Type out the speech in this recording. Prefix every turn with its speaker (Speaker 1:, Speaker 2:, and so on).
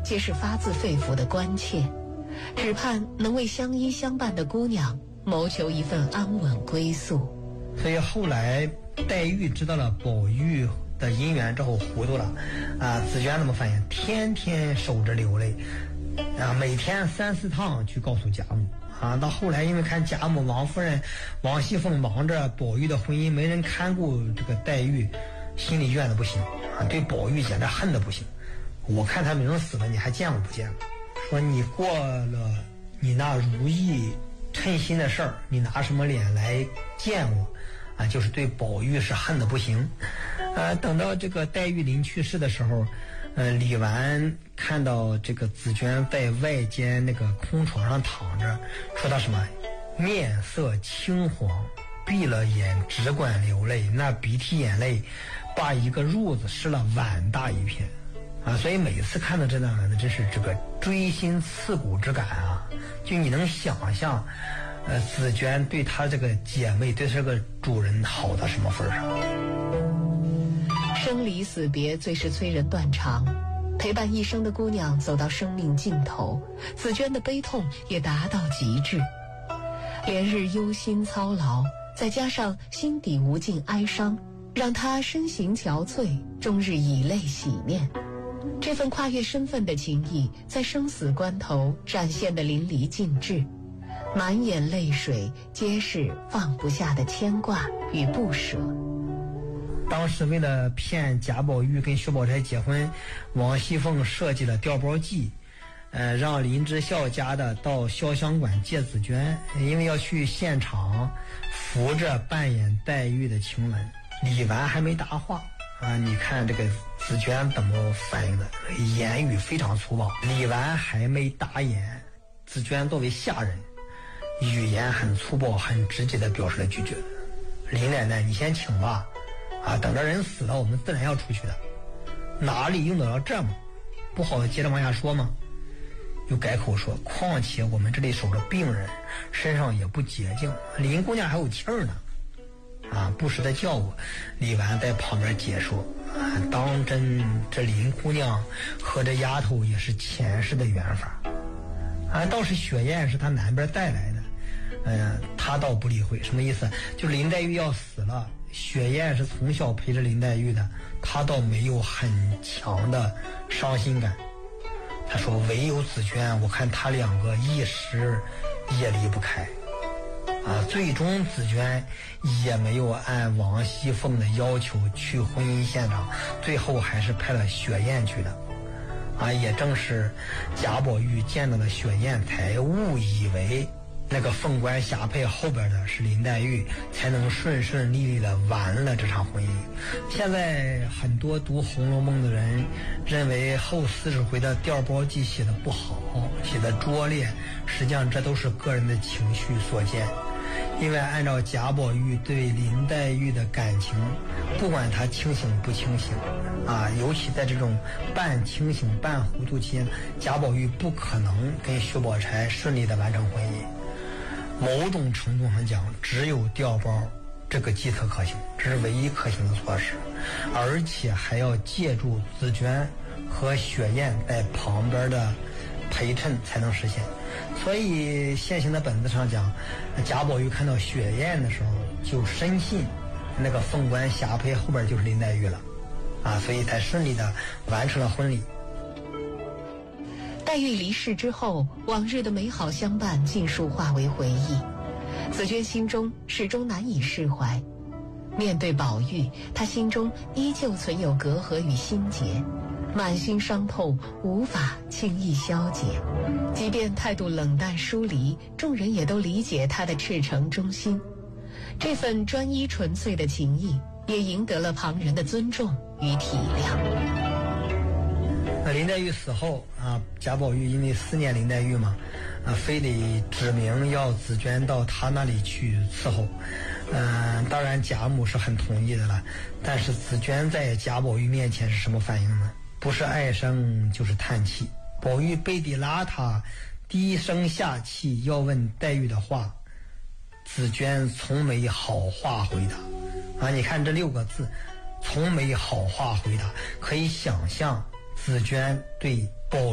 Speaker 1: 皆是发自肺腑的关切，只盼能为相依相伴的姑娘谋求一份安稳归宿。
Speaker 2: 所以后来黛玉知道了宝玉的姻缘之后糊涂了紫娟怎么反应？天天守着流泪每天3、4趟去告诉贾母到后来因为看贾母王夫人王熙凤忙着宝玉的婚姻，没人看顾这个黛玉，心里怨得不行对宝玉简直恨得不行。我看他明死了，你还见我不见了？说你过了你那如意称心的事儿，你拿什么脸来见我就是对宝玉是恨得不行等到这个黛玉临去世的时候李纨看到这个紫娟在外间那个空床上躺着，说她什么面色青黄，闭了眼只管流泪，那鼻涕眼泪把一个褥子湿了碗大一片所以每次看到这段呢，真是这个锥心刺骨之感就你能想象紫娟对她这个姐妹对这个主人好到什么份上。
Speaker 1: 生离死别最是催人断肠，陪伴一生的姑娘走到生命尽头，紫娟的悲痛也达到极致，连日忧心操劳，再加上心底无尽哀伤，让她身形憔悴，终日以泪洗面。这份跨越身份的情谊在生死关头展现得淋漓尽致，满眼泪水皆是放不下的牵挂与不舍。
Speaker 2: 当时为了骗贾宝玉跟薛宝钗结婚，王熙凤设计了调包计让林之孝家的到潇湘馆借紫娟，因为要去现场扶着扮演黛玉的晴雯。李纨还没答话你看这个紫娟怎么反应的，言语非常粗暴。李纨还没答言，紫娟作为下人，语言很粗暴很直接的表示了拒绝。林奶奶你先请吧等着人死了我们自然要出去的，哪里用得着这么不好接着往下说吗？又改口说况且我们这里守着病人，身上也不洁净，林姑娘还有气儿呢不时的叫我。李纨在旁边解说当真这林姑娘和这丫头也是前世的缘法倒是雪雁是她南边带来的她倒不理会。什么意思？就林黛玉要死了，雪雁是从小陪着林黛玉的，她倒没有很强的伤心感。她说唯有紫娟，我看她两个一时也离不开最终紫娟也没有按王熙凤的要求去婚姻现场，最后还是派了雪雁去的也正是贾宝玉见到了雪雁，才误以为那个凤冠霞帔后边的是林黛玉，才能顺顺利利的完了这场婚姻。现在很多读《红楼梦》的人认为后40回的调包计写的不好，写的拙劣，实际上这都是个人的情绪所见。因为按照贾宝玉对林黛玉的感情，不管他清醒不清醒尤其在这种半清醒半糊涂期间，贾宝玉不可能跟薛宝钗顺利的完成婚姻。某种程度上讲，只有调包这个计策可行，这是唯一可行的措施，而且还要借助紫娟和雪雁在旁边的陪衬才能实现。所以现行的本子上讲，贾宝玉看到雪雁的时候就深信那个凤冠霞帔后边就是林黛玉了所以才顺利的完成了婚礼。
Speaker 1: 黛玉离世之后，往日的美好相伴尽数化为回忆，紫娟心中始终难以释怀。面对宝玉，她心中依旧存有隔阂与心结，满心伤痛无法轻易消解。即便态度冷淡疏离，众人也都理解她的赤诚忠心。这份专一纯粹的情谊，也赢得了旁人的尊重与体谅。
Speaker 2: 林黛玉死后贾宝玉因为思念林黛玉嘛非得指明要紫娟到他那里去伺候当然贾母是很同意的了，但是紫娟在贾宝玉面前是什么反应呢？不是唉声就是叹气。宝玉背地拉他低声下气要问黛玉的话，紫娟从没好话回答你看这6个字，从没好话回答，可以想象紫娟对宝